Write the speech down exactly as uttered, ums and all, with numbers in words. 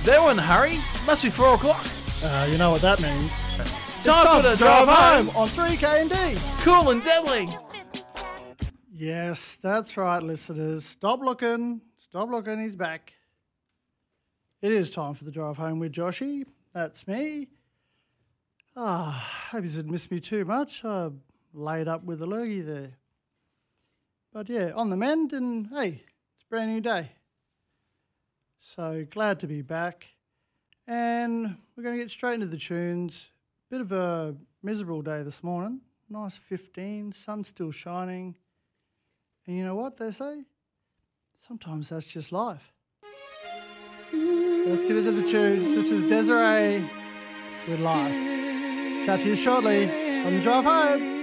There one, Harry. Must be four o'clock. Uh, you know what that means. It's Time for the drive home. on three K and D. Cool and deadly. Yes, that's right, listeners. Stop looking. Stop looking. He's back. It is time for the drive home with Joshy. That's me. Ah, hope you didn't miss me too much. I laid up with a lurgy there. But yeah, on the mend, and hey, it's a brand new day. So glad to be back. And we're going to get straight into the tunes. Bit of a miserable day this morning. Nice fifteen, sun's still shining. And you know what they say? Sometimes that's just life. Let's get into the tunes. This is Desiree with Life. Chat to you shortly on the drive home.